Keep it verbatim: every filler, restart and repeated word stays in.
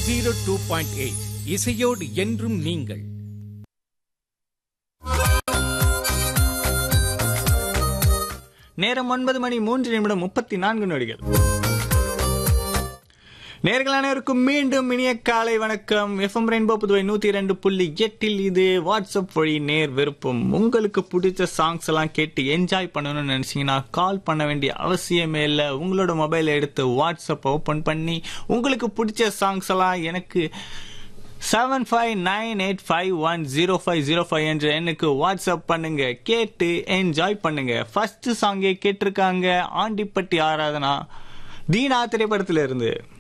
Zero two point eight இசையோடு என்றும் நீங்கள். நேரம் ஒன்பது மணி மூன்று நிமிடம் முப்பத்தி நான்கு நொடிகள். நேர்கள் அனைவருக்கும் மீண்டும் இனிய காலை வணக்கம். எஃப்எம் ரெயின்போ புதுவை நூத்தி இரண்டு புள்ளி எட்டில் இது வாட்ஸ்அப் வழி நேர் விருப்பம். உங்களுக்கு பிடிச்ச சாங்ஸ் எல்லாம் கேட்டு என்ஜாய் பண்ணணும்னு நினைச்சீங்கன்னா கால் பண்ண வேண்டிய அவசியமே இல்லை. உங்களோட மொபைலை எடுத்து வாட்ஸ்அப் ஓபன் பண்ணி உங்களுக்கு பிடிச்ச சாங்ஸ் எல்லாம் எனக்கு seven five nine eight five one zero five zero five என்ற எண்ணுக்கு வாட்ஸ்அப் பண்ணுங்க. கேட்டு என்ஜாய் பண்ணுங்க. ஃபர்ஸ்ட் சாங்கே கேட்டிருக்காங்க ஆண்டிப்பட்டி ஆராதனா தீனா திரைப்படத்துல இருந்து.